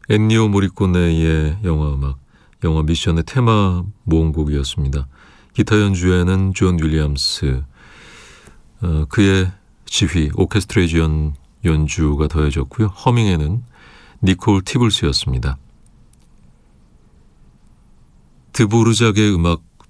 엔니오 모리코네의 영화 음악, 영화 미션의 테마 모음곡이었습니다. 기타 연주에는 존 윌리엄스, 그의 지휘, 오케스트레이션 연주가 더해졌고요. 허밍에는 니콜 티블스였습니다. 드보르작의 음악